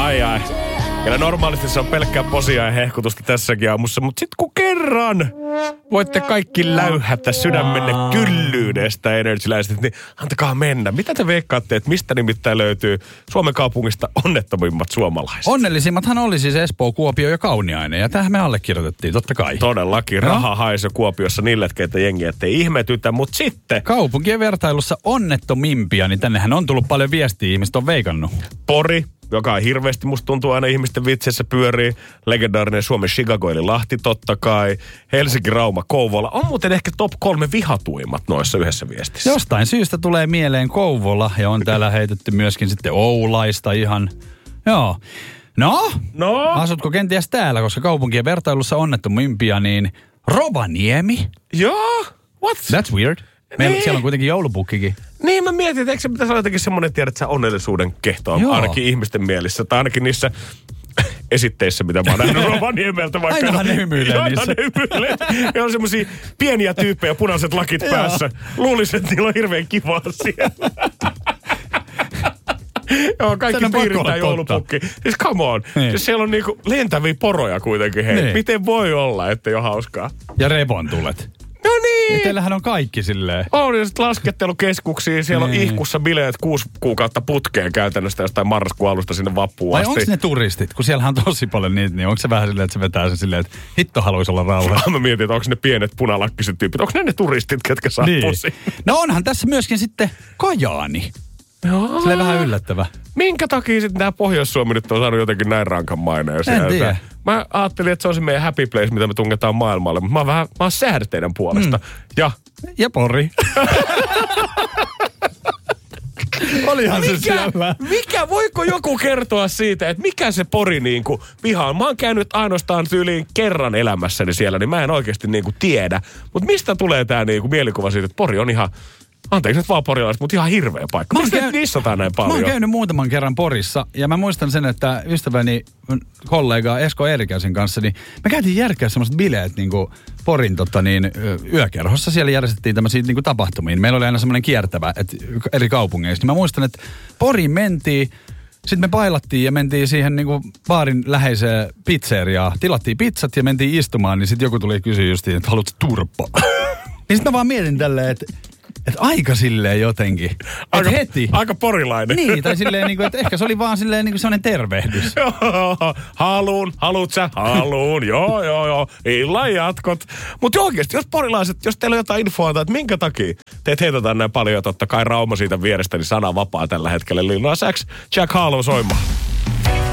Ai. Kyllä normaalisti se on pelkkää posia ja hehkutusta tässäkin aamussa, mutta sit kun kerran voitte kaikki läyhätä sydämenne kyllyydestä energiläiset, niin antakaa mennä. Mitä te veikkaatte, että mistä nimittäin löytyy Suomen kaupungista onnettomimmat suomalaiset? Onnellisimmathan oli siis Espoo, Kuopio ja Kauniainen, ja tähän me allekirjoitettiin, totta kai. Todellakin, raha haisi Kuopiossa niillekkeitä jengiä, ettei ihmetytä, mutta sitten... Kaupunkien vertailussa onnettomimpia, niin tännehän on tullut paljon viestiä, ihmiset on veikannut. Pori, joka hirveästi musta tuntuu aina ihmisten vitseissä pyörii. Legendaarinen Suomen Chicago eli Lahti totta kai. Helsinki, Rauma, Kouvola. On muuten ehkä top 3 vihatuimmat noissa yhdessä viestissä. Jostain syystä tulee mieleen Kouvola ja on täällä heitetty myöskin sitten Oulaista ihan. Joo. No? Asutko kenties täällä, koska kaupunkien vertailussa onnettomimpia, niin Rovaniemi? Joo? What? That's weird. Meillä siellä on kuitenkin joulupukkikin. Niin, mä mietin, että eikö se pitäisi olla jotenkin semmoinen, tiedät sä, onnellisuuden kehto ainakin ihmisten mielissä. Tai ainakin niissä esitteissä, mitä mä oon nähnyt Rovaniemeltä. Ainahan ne hymyilee niissä. Aina ne hymyilee. Ja on semmosia pieniä tyyppejä, punaiset lakit päässä. Luulisin, että niillä on hirveän kivaa siellä. Joo, kaikki piirittää joulupukki. Siis come on. Niin. Siis siellä on niinku lentäviä poroja kuitenkin. Hei, niin. Miten voi olla, ettei ole hauskaa? Ja revontulet. No niin. Ja teillähän on kaikki silleen. On ja sitten laskettelukeskuksia. Siellä on ihkussa bileet 6 kuukautta putkeen käytännössä jostain marraskuun alusta sinne vappuun asti. Vai onko ne turistit? Kun siellähän on tosi paljon niitä, niin onko se vähän silleen, että se vetää se silleen, että hitto haluaisi olla rauhassa? Mä mietin, että onko ne pienet punalakkiset tyypit. Onko ne turistit, ketkä saa pussi? No onhan tässä myöskin sitten Kajaani. Joo. Se on vähän yllättävä. Minkä takia sitten nämä Pohjois-Suomi nyt on saanut jotenkin näin rankan maineen? En tiedä. Mä ajattelin, että se on se meidän happy place, mitä me tungetaan maailmalle. Mutta mä oon säädä teidän puolesta. Ja Pori. Olihan se siellä. Voiko joku kertoa siitä, että mikä se Pori niinku vihaa? Mä oon käynyt ainoastaan tyyliin kerran elämässäni siellä, niin mä en oikeasti niinku tiedä. Mutta mistä tulee tää niinku mielikuva siitä, että Pori on ihan... Anteeksi nyt vaan porilaiset, mutta ihan hirveä paikka. Mistä dissataan näin paljon? Mä oon käynyt muutaman kerran Porissa ja mä muistan sen, että ystäväni kollega Esko Eerikäisen kanssa, niin me käytiin järkkää semmoiset bileet niin kuin Porin yökerhossa. Siellä järjestettiin tämmöisiä niin kuin tapahtumia. Meillä oli aina semmoinen kiertävä eri kaupungeissa. Niin mä muistan, että Poriin mentiin, sitten me pailattiin ja mentiin siihen niin kuin baarin läheiseen pizzeriaan. Tilattiin pizzat ja mentiin istumaan, niin sitten joku tuli kysyä justiin, että haluatko turpaa? Niin sitten mä vaan mietin tälleen, että aika silleen jotenkin. Että heti. Aika porilainen. Niin, tai silleen, niin kuin, että ehkä se oli vaan silleen niin kuin sellainen tervehdys. Haluut sä? Haluun. Joo. Illan jatkot. Mutta oikeasti, jos porilaiset, jos teillä on jotain infoa, että minkä takia teet heitetään näin paljon, totta kai Rauma siitä vierestä, niin sana vapaa tällä hetkellä. Lil Nas X, Jack Harlow soimaan.